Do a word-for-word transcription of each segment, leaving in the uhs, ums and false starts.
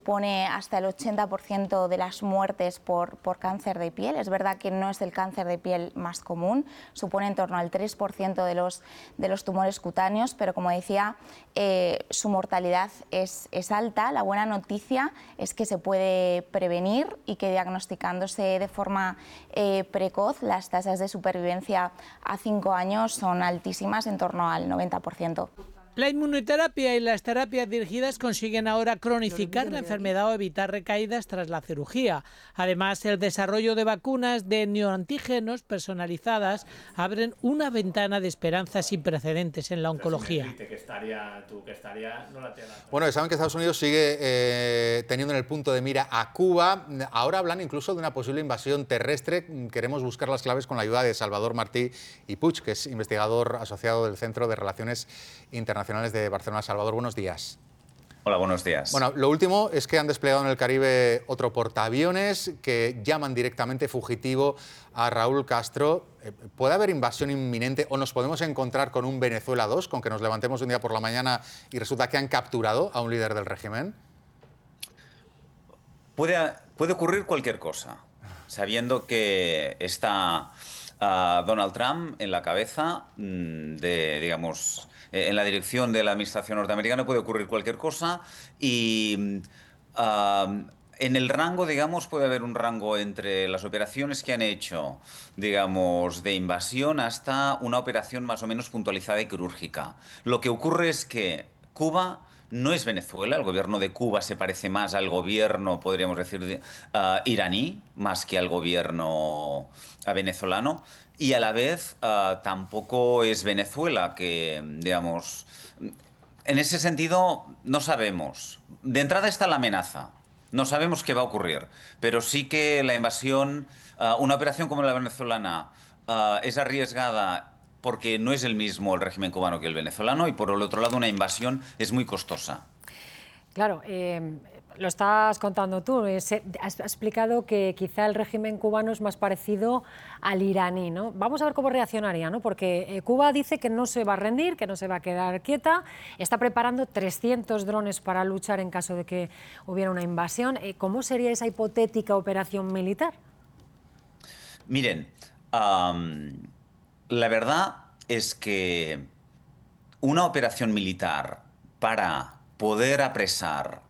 Pone hasta el ochenta por ciento de las muertes por, por cáncer de piel. Es verdad que no es el cáncer de piel más común, supone en torno al tres por ciento de los, de los tumores cutáneos, pero como decía, eh, su mortalidad es, es alta. La buena noticia es que se puede prevenir y que diagnosticándose de forma eh, precoz las tasas de supervivencia a cinco años son altísimas, en torno al noventa por ciento. La inmunoterapia y las terapias dirigidas consiguen ahora cronificar la enfermedad o evitar recaídas tras la cirugía. Además, el desarrollo de vacunas de neoantígenos personalizadas abren una ventana de esperanza sin precedentes en la oncología. Bueno, saben que Estados Unidos sigue eh, teniendo en el punto de mira a Cuba. Ahora hablan incluso de una posible invasión terrestre. Queremos buscar las claves con la ayuda de Salvador Martí y Puig, que es investigador asociado del Centro de Relaciones Internacionales de Barcelona. Salvador, buenos días. Hola, buenos días. Bueno, lo último es que han desplegado en el Caribe otro portaaviones que llaman directamente fugitivo a Raúl Castro. ¿Puede haber invasión inminente o nos podemos encontrar con un Venezuela dos, con que nos levantemos un día por la mañana y resulta que han capturado a un líder del régimen? Puede, puede ocurrir cualquier cosa, sabiendo que está uh, Donald Trump en la cabeza de, digamos, en la dirección de la administración norteamericana. Puede ocurrir cualquier cosa y uh, en el rango, digamos, puede haber un rango entre las operaciones que han hecho, digamos, de invasión hasta una operación más o menos puntualizada y quirúrgica. Lo que ocurre es que Cuba no es Venezuela. El gobierno de Cuba se parece más al gobierno, podríamos decir, uh, iraní, más que al gobierno uh, venezolano. Y a la vez uh, tampoco es Venezuela, que, digamos, en ese sentido no sabemos. De entrada está la amenaza, no sabemos qué va a ocurrir, pero sí que la invasión, uh, una operación como la venezolana uh, es arriesgada porque no es el mismo el régimen cubano que el venezolano, y por el otro lado una invasión es muy costosa. Claro, eh, lo estás contando tú, has explicado que quizá el régimen cubano es más parecido al iraní, ¿no? Vamos a ver cómo reaccionaría, ¿no? Porque eh, Cuba dice que no se va a rendir, que no se va a quedar quieta, está preparando trescientos drones para luchar en caso de que hubiera una invasión. Eh, ¿Cómo sería esa hipotética operación militar? Miren, um, la verdad es que una operación militar para poder apresar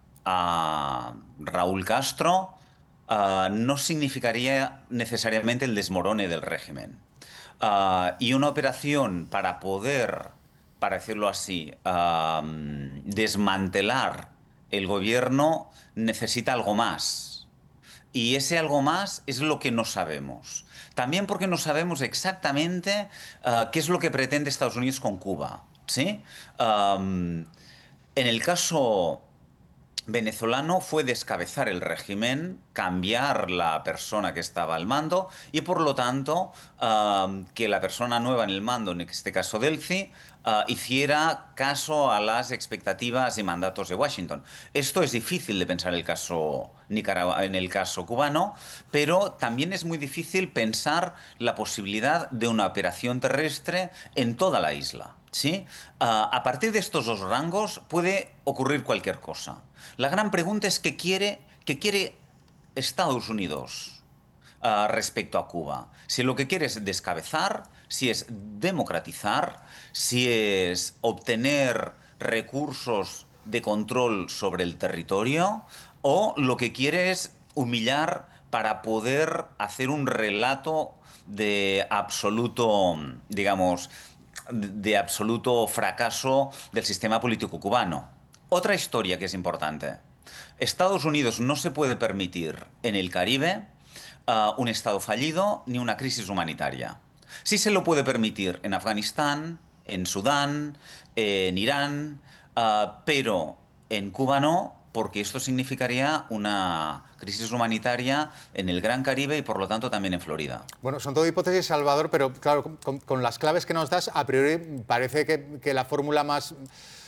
a Raúl Castro uh, no significaría necesariamente el desmorone del régimen. Uh, y una operación para poder, para decirlo así, uh, desmantelar el gobierno necesita algo más. Y ese algo más es lo que no sabemos. También porque no sabemos exactamente uh, qué es lo que pretende Estados Unidos con Cuba, ¿sí? Um, en el caso venezolano fue descabezar el régimen, cambiar la persona que estaba al mando y, por lo tanto, uh, que la persona nueva en el mando, en este caso Delcy, uh, hiciera caso a las expectativas y mandatos de Washington. Esto es difícil de pensar en el caso Nicaragua, en el caso cubano, pero también es muy difícil pensar la posibilidad de una operación terrestre en toda la isla, ¿sí? Uh, a partir de estos dos rangos puede ocurrir cualquier cosa. La gran pregunta es qué quiere, qué quiere Estados Unidos uh, respecto a Cuba. Si lo que quiere es descabezar, si es democratizar, si es obtener recursos de control sobre el territorio, o lo que quiere es humillar para poder hacer un relato de absoluto, digamos, de absoluto fracaso del sistema político cubano. Otra historia que es importante. Estados Unidos no se puede permitir en el Caribe uh, un Estado fallido ni una crisis humanitaria. Sí se lo puede permitir en Afganistán, en Sudán, en Irán, uh, pero en Cuba no, porque esto significaría una crisis humanitaria en el Gran Caribe y, por lo tanto, también en Florida. Bueno, son todo hipótesis, Salvador, pero claro, con, con las claves que nos das, a priori parece que, que la fórmula más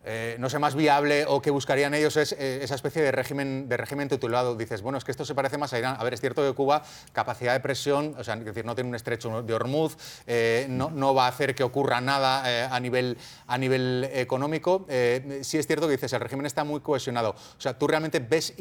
eh, no sé, más viable o que buscarían ellos es eh, esa especie de régimen, de régimen titulado. Dices, bueno, es que esto se parece más a Irán. A ver, es cierto que Cuba, capacidad de presión, o sea, es decir, no tiene un estrecho de Hormuz, eh, no, no va a hacer que ocurra nada eh, a, nivel, a nivel económico. Eh, sí es cierto que dices, el régimen está muy cohesionado. O sea, ¿tú realmente ves